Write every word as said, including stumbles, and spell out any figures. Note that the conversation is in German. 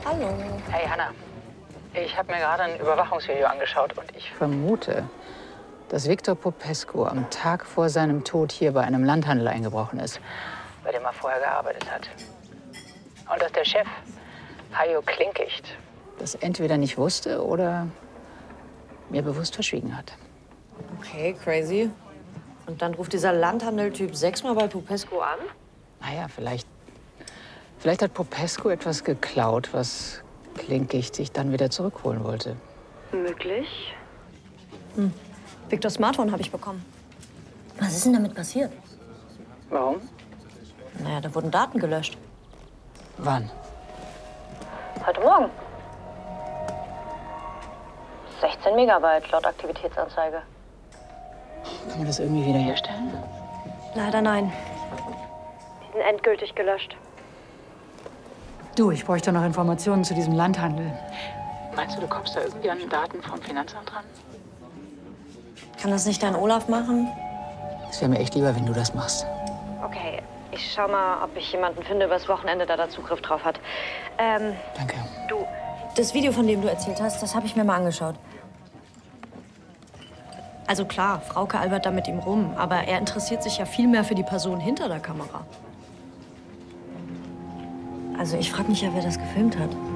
Hallo. Hey, Hanna. Ich habe mir gerade ein Überwachungsvideo angeschaut und ich vermute, dass Victor Popescu am Tag vor seinem Tod hier bei einem Landhandel eingebrochen ist, bei dem er vorher gearbeitet hat. Und dass der Chef, Hajo Klinkicht, das entweder nicht wusste oder mir bewusst verschwiegen hat. Okay, crazy. Und dann ruft dieser Landhandeltyp sechsmal bei Popescu an? Naja, vielleicht, vielleicht hat Popescu etwas geklaut, was Klinkicht sich dann wieder zurückholen wollte. Möglich. Hm. Victors Smartphone habe ich bekommen. Was ist denn damit passiert? Warum? Naja, da wurden Daten gelöscht. Wann? Heute Morgen. sechzehn Megabyte laut Aktivitätsanzeige. Kann man das irgendwie wiederherstellen? Leider nein. Die sind endgültig gelöscht. Du, ich bräuchte noch Informationen zu diesem Landhandel. Meinst du, du kommst da irgendwie an Daten vom Finanzamt dran? Kann das nicht dein Olaf machen? Es wäre mir echt lieber, wenn du das machst. Okay, ich schau mal, ob ich jemanden finde übers Wochenende, der da Zugriff drauf hat. Ähm, Danke. du, das Video, von dem du erzählt hast, das habe ich mir mal angeschaut. Also klar, Frauke albert da mit ihm rum, aber er interessiert sich ja viel mehr für die Person hinter der Kamera. Also ich frage mich ja, wer das gefilmt hat.